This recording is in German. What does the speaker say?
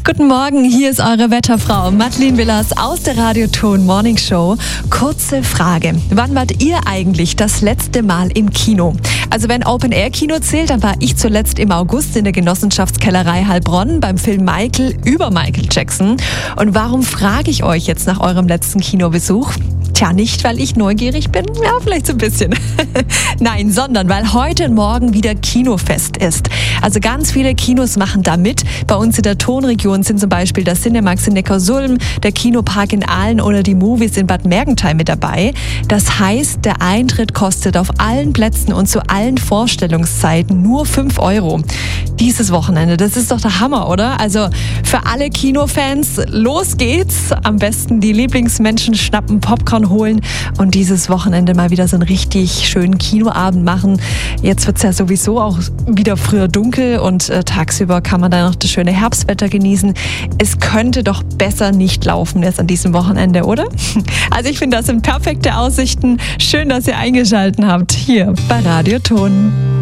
Guten Morgen, hier ist eure Wetterfrau Madeleine Willers aus der Radioton Morning Show. Kurze Frage, wann wart ihr eigentlich das letzte Mal im Kino? Also wenn Open-Air-Kino zählt, dann war ich zuletzt im August in der Genossenschaftskellerei Heilbronn beim Film Michael über Michael Jackson. Und warum frage ich euch jetzt nach eurem letzten Kinobesuch? Tja, nicht, weil ich neugierig bin, ja, vielleicht so ein bisschen. Nein, sondern weil heute und morgen wieder Kinofest ist. Also ganz viele Kinos machen da mit. Bei uns in der Tonregion sind zum Beispiel der Cinemax in Neckarsulm, der Kinopark in Aalen oder die Movies in Bad Mergentheim mit dabei. Das heißt, der Eintritt kostet auf allen Plätzen und zu allen Vorstellungszeiten nur 5 €. Dieses Wochenende, das ist doch der Hammer, oder? Also für alle Kinofans, los geht's. Am besten die Lieblingsmenschen schnappen, Popcorn holen und dieses Wochenende mal wieder so einen richtig schönen Kinoabend machen. Jetzt wird's ja sowieso auch wieder früher dunkel und tagsüber kann man dann noch das schöne Herbstwetter genießen. Es könnte doch besser nicht laufen jetzt an diesem Wochenende, oder? Also ich finde, das sind perfekte Aussichten. Schön, dass ihr eingeschaltet habt hier bei Radioton.